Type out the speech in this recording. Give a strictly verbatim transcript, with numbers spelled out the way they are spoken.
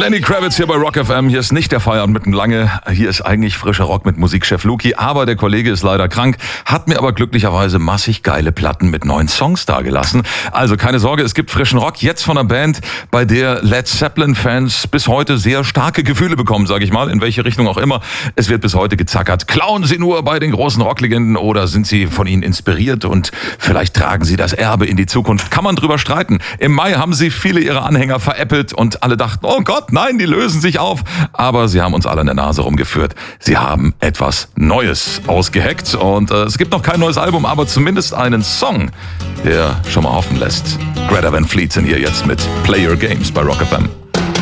Lenny Kravitz hier bei Rock F M. Hier ist nicht der Feierabend mitten lange. Hier ist eigentlich frischer Rock mit Musikchef Luki. Aber der Kollege ist leider krank, hat mir aber glücklicherweise massig geile Platten mit neuen Songs dagelassen. Also keine Sorge, es gibt frischen Rock. Jetzt von einer Band, bei der Led Zeppelin-Fans bis heute sehr starke Gefühle bekommen, sage ich mal. In welche Richtung auch immer. Es wird bis heute gezackert. Klauen Sie nur bei den großen Rocklegenden oder sind Sie von ihnen inspiriert und vielleicht tragen Sie das Erbe in die Zukunft? Kann man drüber streiten. Im Mai haben sie viele ihrer Anhänger veräppelt und alle dachten, oh Gott, nein, die lösen sich auf. Aber sie haben uns alle an der Nase rumgeführt. Sie haben etwas Neues ausgeheckt und äh, es gibt noch kein neues Album, aber zumindest einen Song, der schon mal hoffen lässt. Greta Van Fleet sind hier jetzt mit Play Your Games bei Rock F M.